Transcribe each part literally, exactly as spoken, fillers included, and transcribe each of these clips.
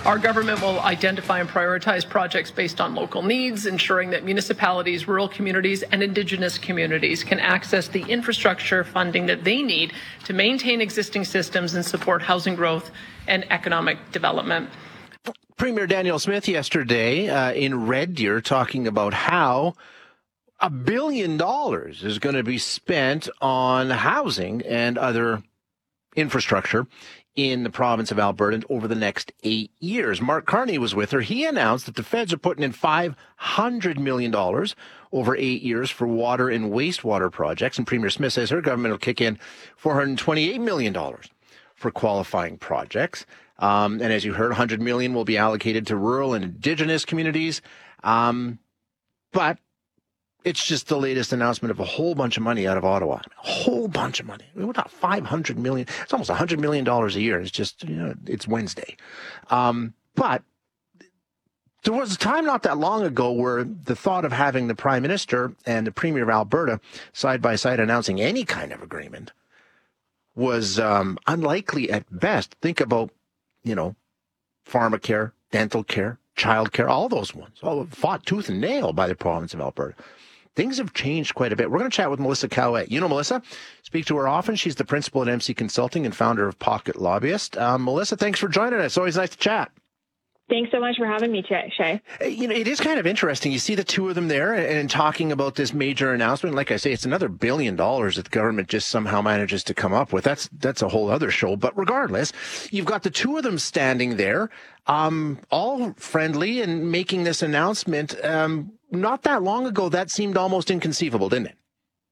Our government will identify and prioritize projects based on local needs, ensuring that municipalities, rural communities, and Indigenous communities can access the infrastructure funding that they need to maintain existing systems and support housing growth and economic development. Premier Danielle Smith yesterday uh, in Red Deer talking about how a billion dollars is going to be spent on housing and other infrastructure in the province of Alberta over the next eight years. Mark Carney was with her. He announced that the feds are putting in five hundred million dollars over eight years for water and wastewater projects. And Premier Smith says her government will kick in four hundred twenty-eight million dollars for qualifying projects. Um, and as you heard, one hundred million dollars will be allocated to rural and Indigenous communities. Um, but it's just the latest announcement of a whole bunch of money out of Ottawa. A whole bunch of money. We're not five hundred million dollars. It's almost one hundred million dollars a year. It's just, you know, it's Wednesday. Um, but there was a time not that long ago where the thought of having the Prime Minister and the Premier of Alberta side by side announcing any kind of agreement was um, unlikely at best. Think about, you know, pharmacare, dental care, child care, all those ones, all fought tooth and nail by the province of Alberta. Things have changed quite a bit. We're going to chat with Melissa Cowett. You know Melissa, speak to her often. She's the principal at M C Consulting and founder of Pocket Lobbyist. Um, Melissa, thanks for joining us. Always nice to chat. Thanks so much for having me, Shay. You know, it is kind of interesting. You see the two of them there and talking about this major announcement. Like I say, it's another billion dollars that the government just somehow manages to come up with. That's that's a whole other show. But regardless, you've got the two of them standing there, um, all friendly and making this announcement. Um, not that long ago, that seemed almost inconceivable, didn't it?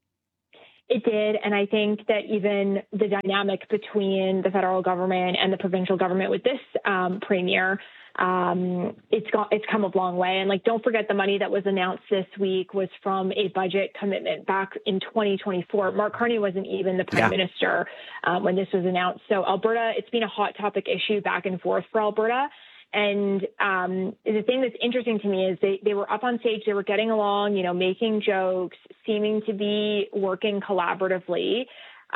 It did, and I think that even the dynamic between the federal government and the provincial government with this um, premier, um, it's got, it's come a long way. And like, don't forget the money that was announced this week was from a budget commitment back in twenty twenty-four. Mark Carney wasn't even the prime yeah. minister um, when this was announced. So Alberta, it's been a hot topic issue back and forth for Alberta. And um, the thing that's interesting to me is they, they were up on stage, they were getting along, you know, making jokes, seeming to be working collaboratively.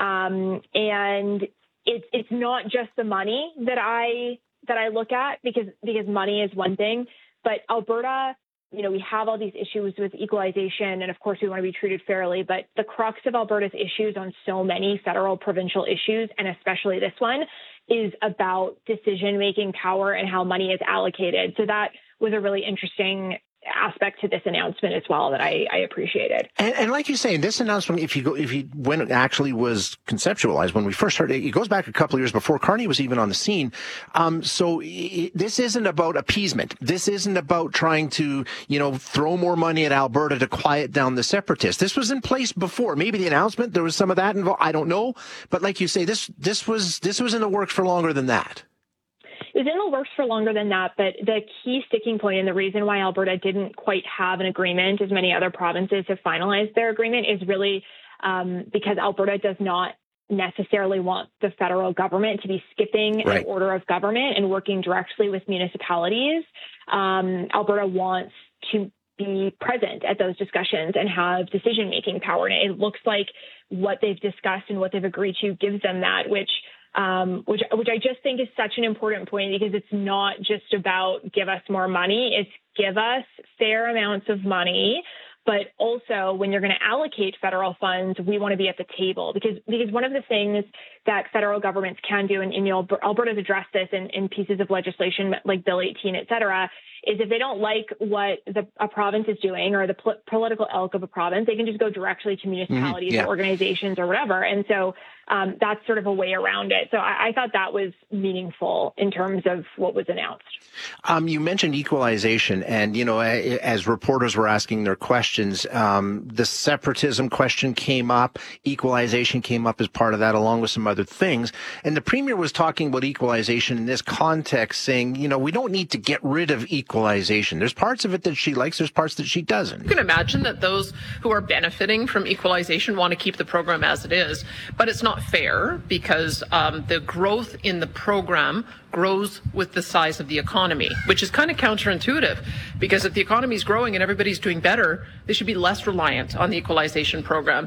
Um, and it's it's not just the money that I that I look at, because because money is one thing, but Alberta, you know, we have all these issues with equalization, and of course we want to be treated fairly, but the crux of Alberta's issues on so many federal provincial issues, and especially this one, is about decision-making power and how money is allocated. So that was a really interesting aspect to this announcement as well that I, I appreciated. And, and like you say, this announcement, if you go, if you when it actually was conceptualized, when we first heard it, it goes back a couple of years before Carney was even on the scene. Um, so it, this isn't about appeasement. This isn't about trying to, you know, throw more money at Alberta to quiet down the separatists. This was in place before. Maybe the announcement, there was some of that involved. I don't know. But like you say, this this was this was in the works for longer than that. It was in the works for longer than that, but the key sticking point and the reason why Alberta didn't quite have an agreement as many other provinces have finalized their agreement is really um, because Alberta does not necessarily want the federal government to be skipping right. an order of government and working directly with municipalities. Um, Alberta wants to be present at those discussions and have decision-making power. And it looks like what they've discussed and what they've agreed to gives them that, which Um, which which I just think is such an important point, because it's not just about give us more money. It's give us fair amounts of money. But also, when you're going to allocate federal funds, we want to be at the table, because because one of the things that federal governments can do, and, and you know, Alberta's addressed this in, in pieces of legislation like Bill eighteen, et cetera, is if they don't like what the, a province is doing or the pol- political ilk of a province, they can just go directly to municipalities mm-hmm. yeah. or organizations or whatever. And so um, that's sort of a way around it. So I, I thought that was meaningful in terms of what was announced. Um, you mentioned equalization, and, you know, as reporters were asking their questions, um, the separatism question came up, equalization came up as part of that, along with some other things. And the Premier was talking about equalization in this context, saying, you know, we don't need to get rid of equalization. There's parts of it that she likes, there's parts that she doesn't. You can imagine that those who are benefiting from equalization want to keep the program as it is, but it's not fair, because um, the growth in the program grows with the size of the economy, which is kind of counterintuitive, because if the economy is growing and everybody's doing better, they should be less reliant on the equalization program.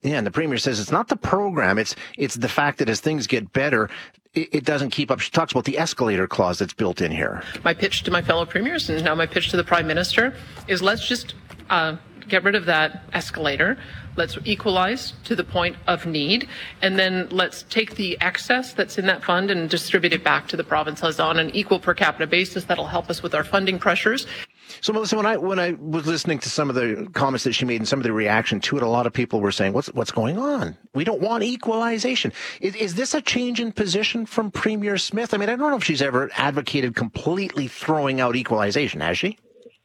Yeah, and the Premier says it's not the program, it's it's the fact that as things get better, it, it doesn't keep up. She talks about the escalator clause that's built in here. My pitch to my fellow premiers, and now my pitch to the Prime Minister, is let's just uh, get rid of that escalator. Let's equalize to the point of need, and then let's take the excess that's in that fund and distribute it back to the provinces on an equal per capita basis. That'll help us with our funding pressures. So, Melissa, when I when I was listening to some of the comments that she made and some of the reaction to it, a lot of people were saying, "What's what's going on? We don't want equalization." Is, is this a change in position from Premier Smith? I mean, I don't know if she's ever advocated completely throwing out equalization, has she?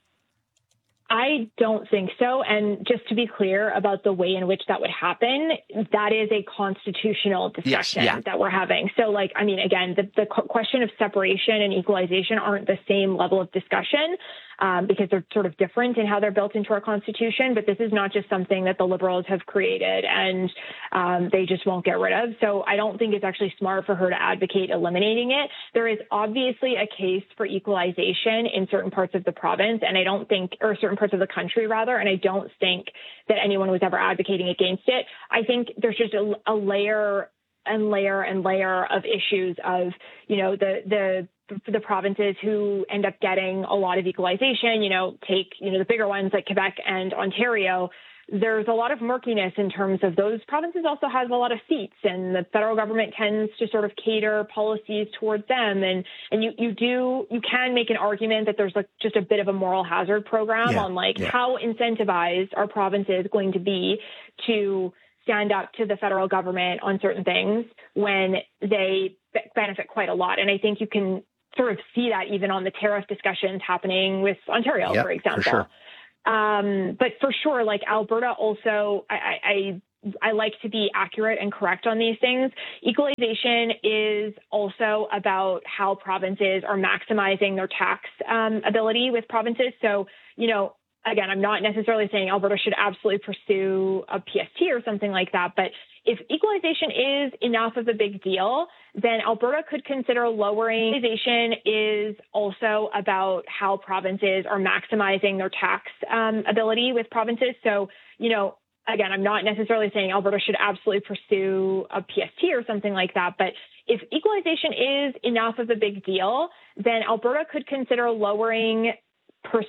I don't think so. And just to be clear about the way in which that would happen, that is a constitutional discussion yes, yeah. that we're having. So, like, I mean, again, the, the question of separation and equalization aren't the same level of discussion um, because they're sort of different in how they're built into our Constitution. But this is not just something that the Liberals have created and um, they just won't get rid of. So I don't think it's actually smart for her to advocate eliminating it. There is obviously a case for equalization in certain parts of the province, and I don't think, or certain parts of the country rather, and I don't think that anyone was ever advocating against it. I think there's just a, a layer and layer and layer of issues of, you know, the the the provinces who end up getting a lot of equalization, you know, take, you know, the bigger ones like Quebec and Ontario. There's a lot of murkiness in terms of those provinces also have a lot of seats, and the federal government tends to sort of cater policies towards them. And, and you, you do, you can make an argument that there's like just a bit of a moral hazard program yeah, on like yeah. how incentivized are provinces going to be to stand up to the federal government on certain things when they benefit quite a lot. And I think you can sort of see that even on the tariff discussions happening with Ontario, yep, for example. For sure. Um, but for sure, like Alberta also, I, I, I like to be accurate and correct on these things. Equalization is also about how provinces are maximizing their tax um, ability with provinces. So, you know, again, I'm not necessarily saying Alberta should absolutely pursue a P S T or something like that, but if equalization is enough of a big deal, then Alberta could consider lowering. Equalization is also about how provinces are maximizing their tax um, ability with provinces. So, you know, again, I'm not necessarily saying Alberta should absolutely pursue a P S T or something like that, but if equalization is enough of a big deal, then Alberta could consider lowering